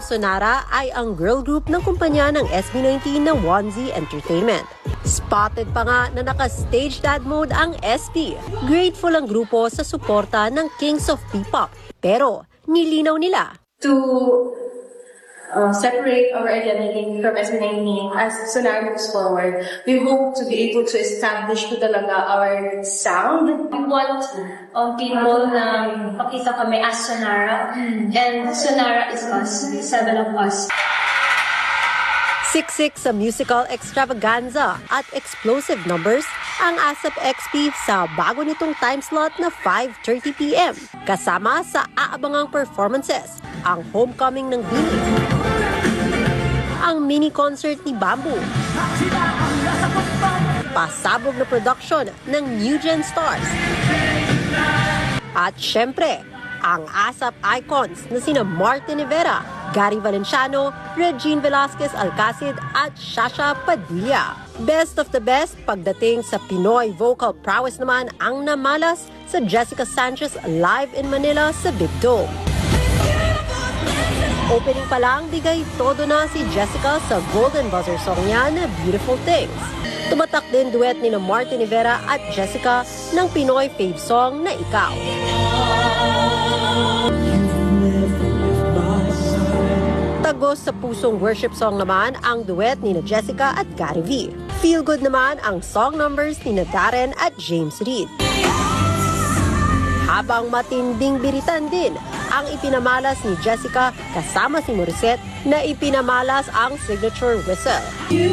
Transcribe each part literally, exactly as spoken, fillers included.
Sonara ay ang girl group ng kumpanya ng S B nineteen na one Z Entertainment. Spotted pa nga na naka-stage dad mode ang S B. Grateful ang grupo sa suporta ng Kings of P-pop. Pero nilinaw nila, to uh, separate our identity from S B nineteen as Sonara moves forward. We hope to be able to establish ko talaga our sound. We want um, people na pakita kami as Sonara, and Sonara is us, seven of us. Siksik sa musical extravaganza at explosive numbers ang ASAP X P sa bago nitong time slot na five thirty p m Kasama sa aabangang performances, ang homecoming ng Bini, ang mini concert ni Bamboo, pasabog na production ng New Gen Stars, at syempre, ang ASAP icons na sina Martin Rivera, Gary Valenciano, Regine Velasquez Alcacid at Shasha Padilla. Best of the best pagdating sa Pinoy vocal prowess naman ang namalas sa Jessica Sanchez live in Manila sa Big Dome. Opening pa lang, bigay todo na si Jessica sa Golden Buzzer song niya na Beautiful Things. Tumatak din duet ni Martin Rivera at Jessica ng Pinoy fave song na Ikaw. Tagos sa pusong worship song naman ang duet ni Jessica at Gary V. Feel good naman ang song numbers ni Darren at James Reid. Habang matinding biritan din ang ipinamalas ni Jessica kasama si Morissette na ipinamalas ang signature whistle.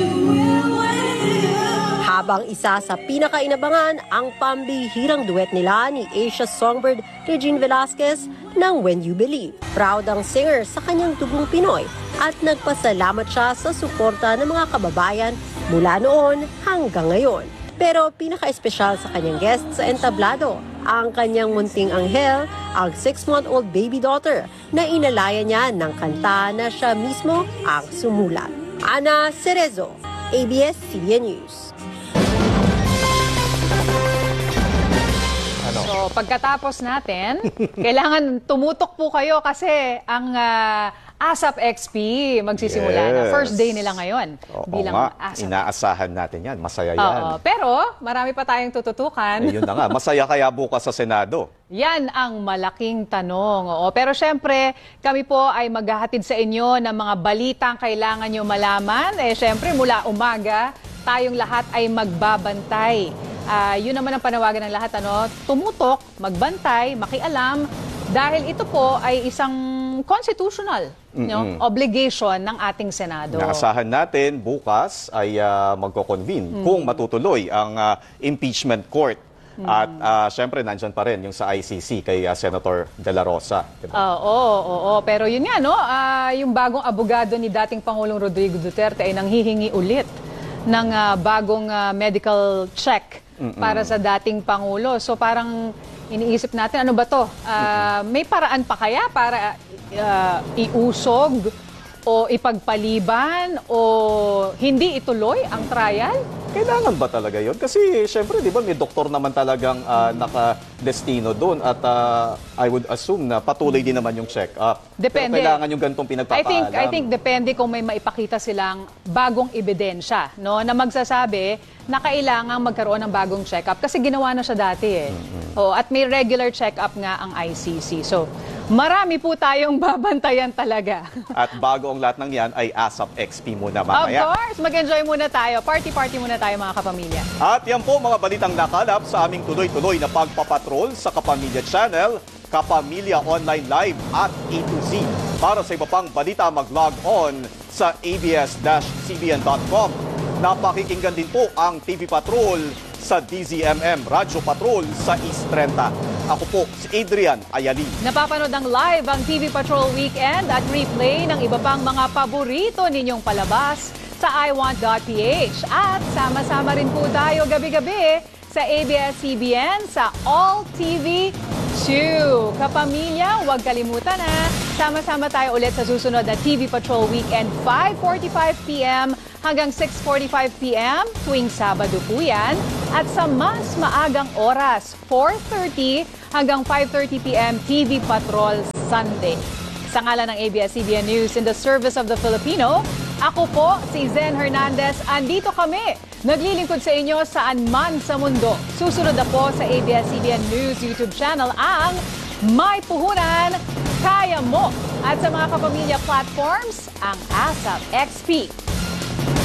Habang isa sa pinakainabangan ang pambihirang duet nila ni Asia Songbird Regine Velasquez ng When You Believe. Proud ang singer sa kanyang dugong Pinoy at nagpasalamat siya sa suporta ng mga kababayan mula noon hanggang ngayon. Pero pinaka-espesyal sa kanyang guest sa entablado, ang kanyang munting anghel, ang six-month-old baby daughter na inalaya niya ng kanta na siya mismo ang sumulat. Ana Cerezo, A B S C B N News. So, pagkatapos natin, kailangan tumutok po kayo kasi ang uh, ASAP X P magsisimula yes. na. First day nila ngayon. Oo, bilang nga. ASAP. Inaasahan natin yan. Masaya yan. Oo, pero marami pa tayong tututukan. Eh, yun na nga. Masaya kaya bukas sa Senado? Yan ang malaking tanong. Oo, pero syempre, kami po ay maghahatid sa inyo ng mga balitang kailangan nyo malaman. Eh, syempre, mula umaga, tayong lahat ay magbabantay. Uh, yun naman ang panawagan ng lahat, ano, tumutok, magbantay, makialam, dahil ito po ay isang constitutional mm-hmm. no, obligation ng ating Senado. Naasahan natin bukas ay uh, magko-convene mm-hmm. kung matutuloy ang uh, impeachment court. Mm-hmm. At uh, syempre, nandyan pa rin yung sa I C C kay uh, Senator De La Rosa. Diba? Uh, oo, oo, oo. Pero yun nga, no, uh, yung bagong abogado ni dating Pangulong Rodrigo Duterte ay nanghihingi ulit ng uh, bagong uh, medical check Mm-mm. para sa dating Pangulo. So parang iniisip natin, ano ba to? Uh, may paraan pa kaya para uh, iusog o ipagpaliban o hindi ituloy ang trial? Kailangan ba talaga yun? Kasi syempre, di ba, may doktor naman talagang uh, naka-destino doon at uh, I would assume na patuloy din naman yung check-up. Depende. Pero kailangan yung ganitong pinagpapaalam. I think, I think depende kung may maipakita silang bagong ebidensya, no, na magsasabi na kailangan magkaroon ng bagong check-up. Kasi ginawa na siya dati eh. Mm-hmm. O, at may regular check-up nga ang I C C. So, marami po tayong babantayan talaga. At bago ang lahat ng yan ay ASAP X P muna mamaya. Of course, mag-enjoy muna tayo. Party-party muna tayo mga kapamilya. At yan po mga balitang nakalap sa aming tuloy-tuloy na pagpapatrol sa Kapamilya Channel, Kapamilya Online Live at A to Z. Para sa iba pang balita, mag-log on sa A B S C B N dot com. Napakikinggan din po ang T V Patrol sa D Z M M Radyo Patrol sa East thirty. Ako po si Adrian Ayali. Napapanood ng live ang T V Patrol Weekend at replay ng iba pang mga paborito ninyong palabas sa i want dot p h. At sama-sama rin po tayo gabi-gabi sa A B S C B N sa All T V two. Kapamilya, huwag kalimutan na sama-sama tayo ulit sa susunod na T V Patrol Weekend, five forty-five p m hanggang six forty-five p m tuwing Sabado po yan. At sa mas maagang oras, four thirty hanggang five thirty p m T V Patrol Sunday. Sa ngalan ng A B S C B N News in the service of the Filipino, ako po si Zen Hernandez. Andito kami, naglilingkod sa inyo saan man sa mundo. Susunod na po sa A B S C B N News YouTube channel ang May Puhunan, Kaya Mo. At sa mga kapamilya platforms, ang ASAP X P.